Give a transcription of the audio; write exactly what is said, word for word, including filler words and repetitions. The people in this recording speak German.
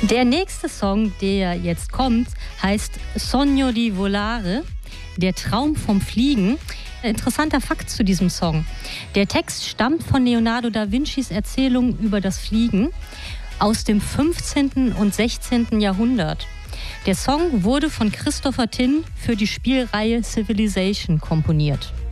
Der nächste Song, der jetzt kommt, heißt Sogno di volare, der Traum vom Fliegen. Interessanter Fakt zu diesem Song. Der Text stammt von Leonardo da Vincis Erzählung über das Fliegen aus dem fünfzehnten und sechzehnten Jahrhundert. Der Song wurde von Christopher Tin für die Spielreihe Civilization komponiert.